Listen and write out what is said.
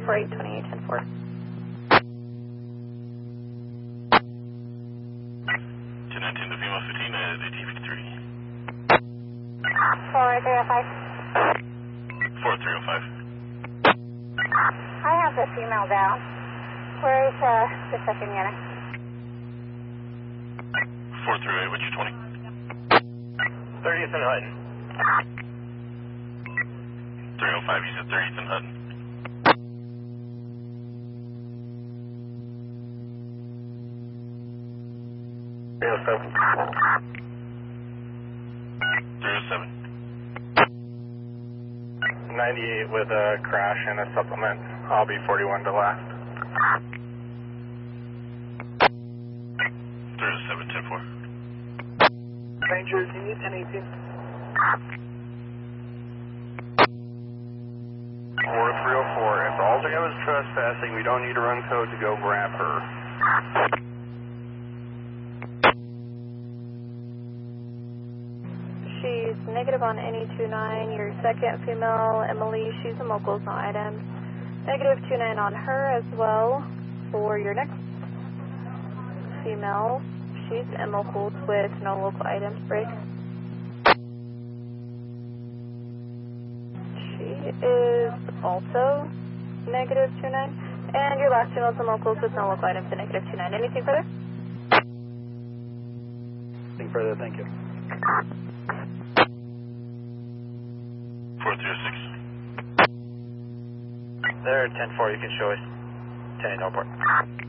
48, 28, 10 4. 1019 to female 15 at 1853. 4305. 4305. I have the female down. Where's the second unit? 438, what's your 20? 30th and Hutton. 305, you said 30th and Hutton. Seven. 307. 98 with a crash and a supplement. I'll be 41 to last. 307, 10 4. Ranger, can you 1018? 4304. If Altogether is trespassing, we don't need to run code to go grab her. She's negative on NE29. Your second female, Emily, she's a locals, no items. Negative 29 on her as well. For your next female, she's locals with no local items. Break. She is also negative 29. And your last female's locals with no local items and negative 29. Anything further? Nothing further, thank you. 4306. There, 10-4, you can show us. 10 airport.